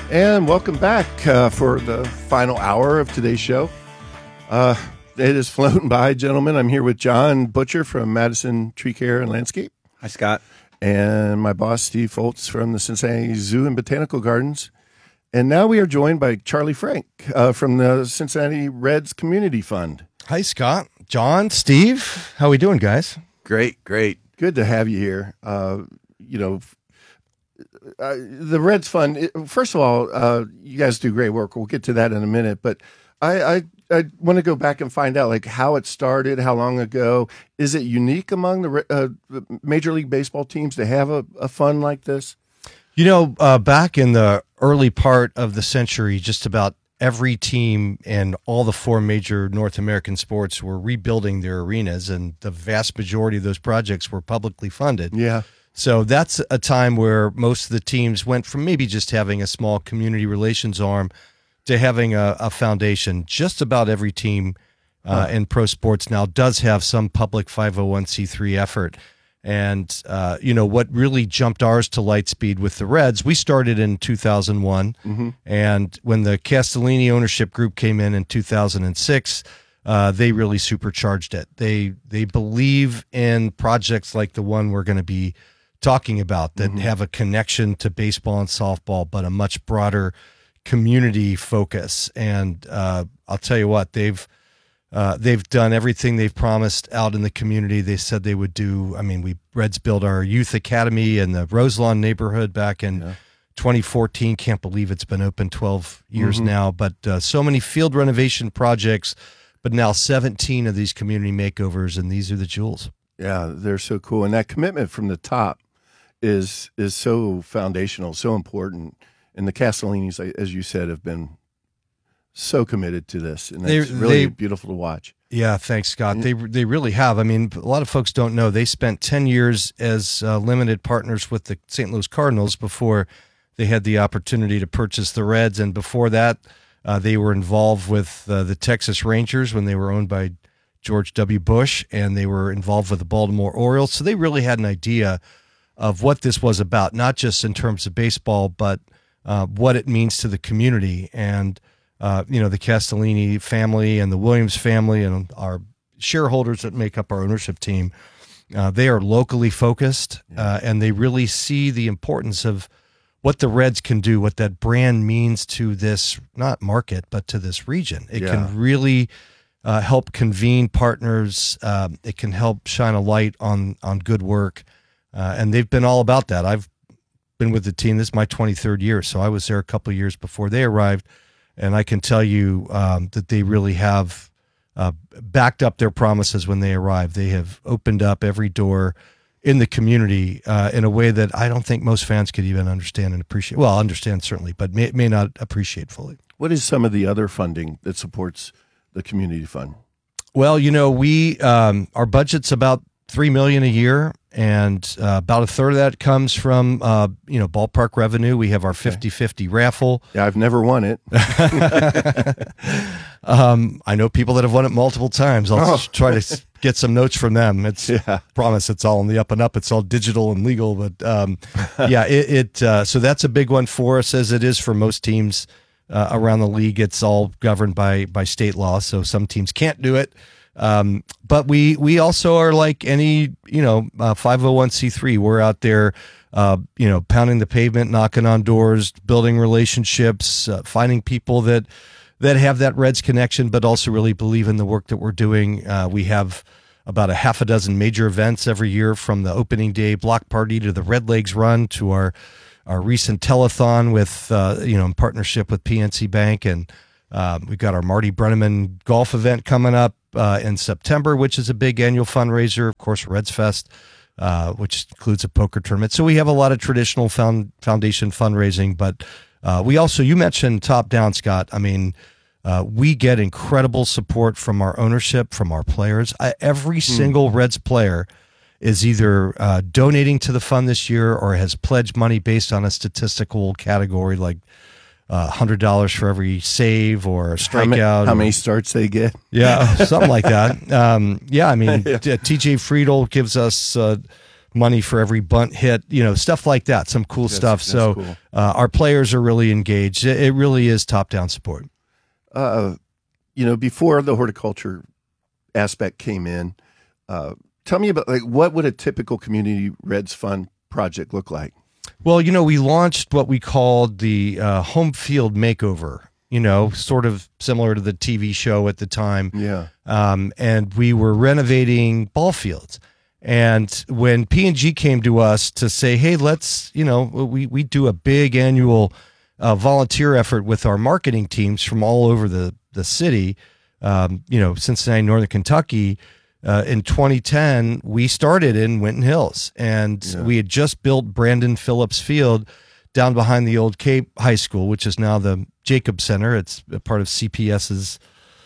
And welcome back for the final hour of today's show. It has flown by, gentlemen. I'm here with John Butcher from Madison Tree Care and Landscape. Hi, Scott. And my boss, Steve Foltz from the Cincinnati Zoo and Botanical Gardens. And now we are joined by Charlie Frank from the Cincinnati Reds Community Fund. Hi, Scott, John, Steve. How we doing, guys? Great. Good to have you here. The Reds Fund, first of all, you guys do great work. We'll get to that in a minute. But I want to go back and find out like how it started, how long ago. Is it unique among the Major League Baseball teams to have a fund like this? You know, back in the early part of the century, just about every team in all the four major North American sports were rebuilding their arenas, and the vast majority of those projects were publicly funded. Yeah. So that's a time where most of the teams went from maybe just having a small community relations arm to having a foundation. Just about every team in pro sports now does have some public 501c3 effort. And, what really jumped ours to light speed with the Reds, we started in 2001. Mm-hmm. And when the Castellini ownership group came in 2006, they really supercharged it. They believe in projects like the one we're going to be talking about that have a connection to baseball and softball, but a much broader community focus. And I'll tell you what, they've done everything they've promised out in the community. They said they would do. I mean, we Reds built our youth academy in the Roselawn neighborhood back in 2014. Can't believe it's been open 12 years now. But so many field renovation projects, but now 17 of these community makeovers, and these are the jewels. Yeah, they're so cool. And that commitment from the top is so foundational, so important. And the Castellinis, as you said, have been so committed to this, and it's really beautiful to watch. Yeah, thanks, Scott. They really have. I mean, a lot of folks don't know they spent 10 years as limited partners with the St. Louis Cardinals before they had the opportunity to purchase the Reds, and before that, they were involved with the Texas Rangers when they were owned by George W. Bush, and they were involved with the Baltimore Orioles. So they really had an idea of what this was about, not just in terms of baseball, but what it means to the community. And the Castellini family and the Williams family and our shareholders that make up our ownership team, they are locally focused, and they really see the importance of what the Reds can do, what that brand means to this, not market, but to this region. It can really help convene partners. It can help shine a light on good work, and they've been all about that. I've been with the team. This is my 23rd year, so I was there a couple of years before they arrived. And I can tell you that they really have backed up their promises when they arrived. They have opened up every door in the community in a way that I don't think most fans could even understand and appreciate. Well, understand certainly, but may not appreciate fully. What is some of the other funding that supports the community fund? Well, we our budget's about $3 million a year, and about a third of that comes from ballpark revenue. We have our 50-50 raffle. Yeah, I've never won it. I know people that have won it multiple times. I'll try to get some notes from them. Promise it's all on the up and up. It's all digital and legal, but so that's a big one for us, as it is for most teams around the league. It's all governed by state law, so some teams can't do it. But we also are like any, 501c3. We're out there, pounding the pavement, knocking on doors, building relationships, finding people that have that Reds connection, but also really believe in the work that we're doing. We have about a half a dozen major events every year, from the opening day block party to the Red Legs run to our recent telethon with, in partnership with PNC Bank. And, we've got our Marty Brenneman golf event coming up in September, which is a big annual fundraiser. Of course, Reds Fest, which includes a poker tournament. So we have a lot of traditional foundation fundraising, but we also, you mentioned top down, Scott. I mean, we get incredible support from our ownership, from our players. Every single Reds player is either donating to the fund this year or has pledged money based on a statistical category like $100 for every save or a strikeout. How many starts they get? Yeah, something like that. TJ Friedel gives us money for every bunt hit, stuff like that, some cool stuff. So cool. Our players are really engaged. It really is top-down support. Before the horticulture aspect came in, tell me about what would a typical Community Reds Fund project look like? Well, we launched what we called the home field makeover, sort of similar to the TV show at the time. Yeah. And we were renovating ball fields. And when P&G came to us to say, hey, let's, we do a big annual volunteer effort with our marketing teams from all over the city, Cincinnati, Northern Kentucky. In 2010, we started in Winton Hills, and we had just built Brandon Phillips Field down behind the old Cape High School, which is now the Jacob Center. It's a part of CPS's,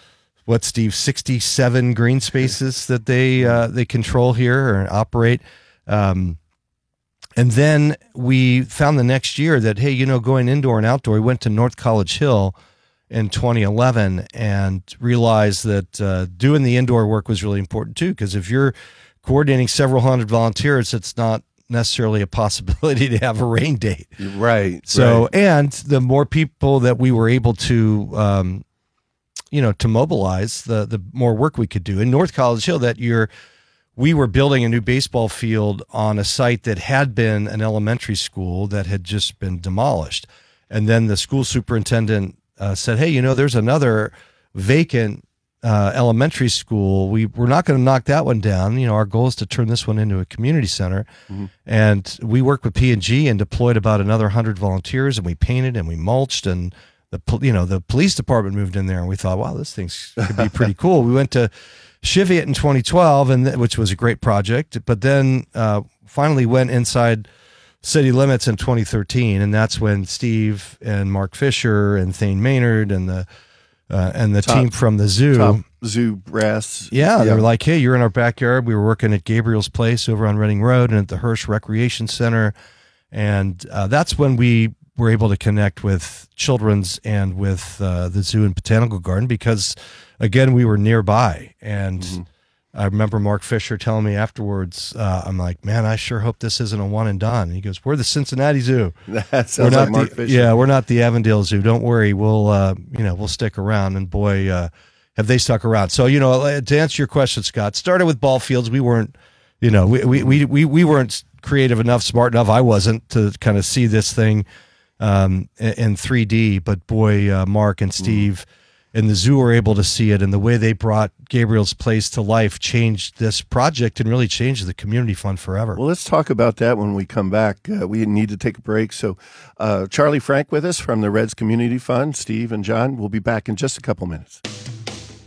67 green spaces that they control here or operate. And then we found the next year that, hey, going indoor and outdoor, we went to North College Hill in 2011 and realized that doing the indoor work was really important too, because if you're coordinating several hundred volunteers, it's not necessarily a possibility to have a rain date. Right. So, right. And the more people that we were able to, to mobilize, the more work we could do. In North College Hill that year, we were building a new baseball field on a site that had been an elementary school that had just been demolished. And then the school superintendent said, hey, there's another vacant elementary school. We're not going to knock that one down. Our goal is to turn this one into a community center. Mm-hmm. And we worked with P&G and deployed about another 100 volunteers, and we painted and we mulched, and the police department moved in there, and we thought, wow, this thing could be pretty cool. We went to Cheviot in 2012, which was a great project, but then finally went inside city limits in 2013, and that's when Steve and Mark Fisher and Thane Maynard and the team from the zoo brass. Yeah, they were like, hey, you're in our backyard. We were working at Gabriel's Place over on Reading Road and at the Hirsch Recreation Center, and that's when we were able to connect with Children's and with the zoo and botanical garden, because again, we were nearby. And mm-hmm. I remember Mark Fisher telling me afterwards, I'm like, man, I sure hope this isn't a one and done. And he goes, we're the Cincinnati Zoo. That sounds like Mark Fisher. Yeah, we're not the Avondale Zoo. Don't worry. We'll stick around. And boy, have they stuck around. So, to answer your question, Scott, started with ball fields. We weren't, we weren't creative enough, smart enough. I wasn't, to kind of see this thing in 3D. But boy, Mark and Steve and the zoo were able to see it, and the way they brought Gabriel's Place to life changed this project and really changed the community fund forever. Well, let's talk about that when we come back. We need to take a break. So Charlie Frank with us from the Reds Community Fund. Steve and John will be back in just a couple minutes.